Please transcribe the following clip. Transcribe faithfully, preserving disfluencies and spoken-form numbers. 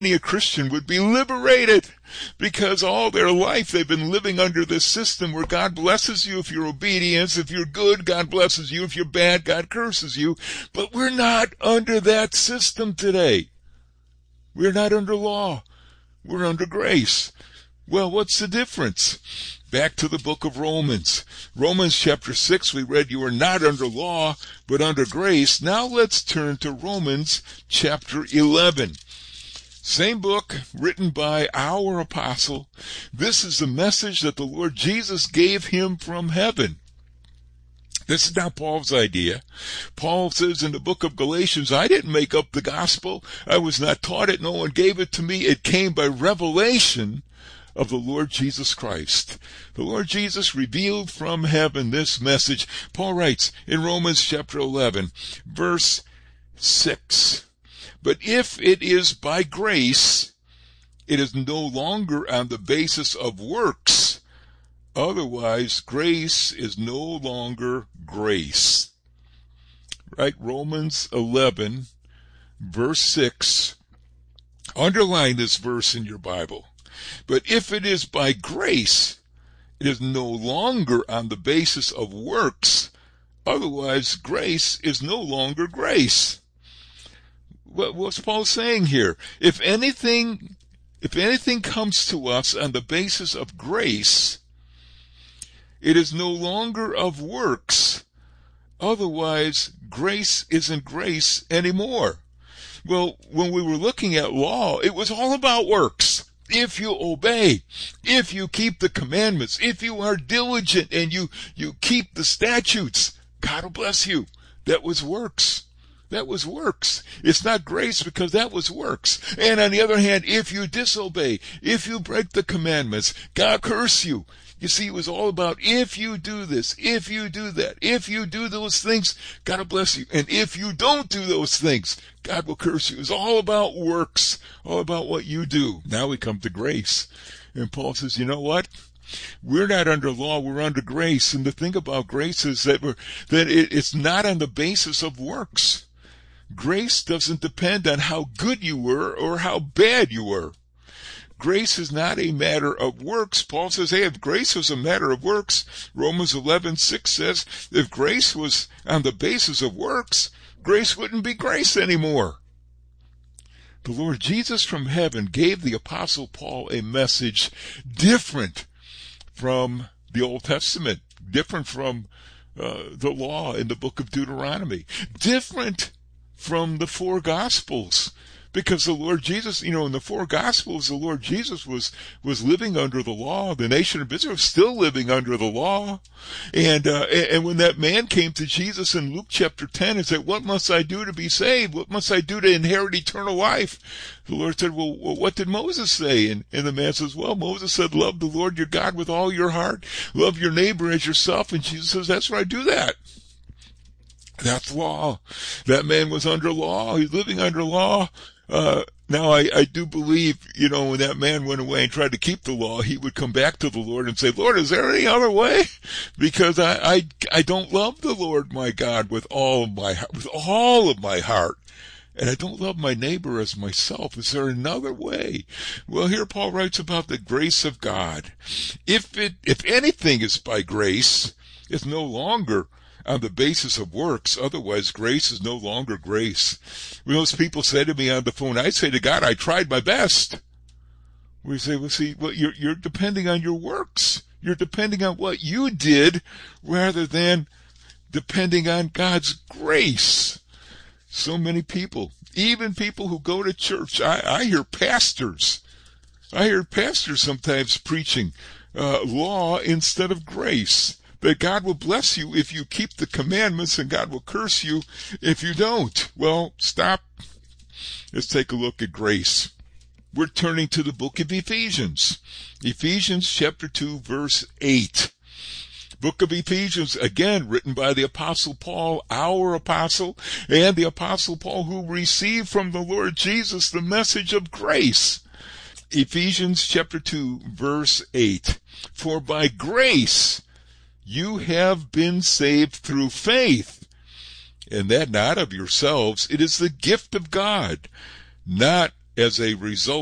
a Christian would be liberated, because all their life they've been living under this system where God blesses you if you're obedient. If you're good, God blesses you. If you're bad, God curses you. But we're not under that system today. We're not under law. We're under grace. Well, what's the difference? Back to the book of Romans. Romans chapter six, we read you are not under law, but under grace. Now let's turn to Romans chapter eleven. Same book, written by our apostle. This is the message that the Lord Jesus gave him from heaven. This is not Paul's idea. Paul says in the book of Galatians, I didn't make up the gospel. I was not taught it. No one gave it to me. It came by revelation of the Lord Jesus Christ. The Lord Jesus revealed from heaven this message. Paul writes in Romans chapter eleven, verse six, but if it is by grace, it is no longer on the basis of works. Otherwise, grace is no longer grace. Right? Romans eleven, verse six. Underline this verse in your Bible. But if it is by grace, it is no longer on the basis of works. Otherwise, grace is no longer grace. What, what's Paul saying here? If anything, if anything comes to us on the basis of grace, it is no longer of works. Otherwise, grace isn't grace anymore. Well, when we were looking at law, it was all about works. If you obey, if you keep the commandments, if you are diligent and you, you keep the statutes, God will bless you. That was works. That was works. It's not grace because that was works. And on the other hand, if you disobey, if you break the commandments, God curse you. You see, it was all about if you do this, if you do that, if you do those things, God will bless you. And if you don't do those things, God will curse you. It's all about works, all about what you do. Now we come to grace. And Paul says, you know what? We're not under law, we're under grace. And the thing about grace is that we're, that it, it's not on the basis of works. Grace doesn't depend on how good you were or how bad you were. Grace is not a matter of works. Paul says, hey, if grace was a matter of works, Romans eleven six says, if grace was on the basis of works, grace wouldn't be grace anymore. The Lord Jesus from heaven gave the Apostle Paul a message different from the Old Testament, different from uh, the law in the book of Deuteronomy, different from the four Gospels. Because the Lord Jesus, you know, in the four Gospels, the Lord Jesus was, was living under the law. The nation of Israel was still living under the law. And, uh, and when that man came to Jesus in Luke chapter ten and said, what must I do to be saved? What must I do to inherit eternal life? The Lord said, well, what did Moses say? And, and the man says, well, Moses said, love the Lord your God with all your heart. Love your neighbor as yourself. And Jesus says, that's right, do that. That's law. That man was under law. He's living under law. Uh, now I, I do believe, you know, when that man went away and tried to keep the law, he would come back to the Lord and say, Lord, is there any other way? Because I, I, I don't love the Lord my God with all of my, with all of my heart. And I don't love my neighbor as myself. Is there another way? Well, here Paul writes about the grace of God. If it, if anything is by grace, it's no longer on the basis of works. Otherwise, grace is no longer grace. When those people say to me on the phone, I say to God, I tried my best. We say, well, see, well, you're, you're depending on your works. You're depending on what you did rather than depending on God's grace. So many people, even people who go to church, I, I hear pastors. I hear pastors sometimes preaching uh, law instead of grace. That God will bless you if you keep the commandments and God will curse you if you don't. Well, stop. Let's take a look at grace. We're turning to the book of Ephesians. Ephesians chapter two, verse eight. Book of Ephesians, again, written by the Apostle Paul, our apostle, and the Apostle Paul who received from the Lord Jesus the message of grace. Ephesians chapter two, verse eight. For by grace you have been saved through faith, and that not of yourselves. It is the gift of God, not as a result